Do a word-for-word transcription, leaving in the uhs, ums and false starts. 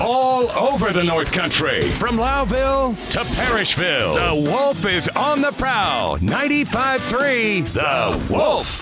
all over the North Country. From Loudville to Parrishville, the Wolf is on the prowl. ninety-five point three The Wolf.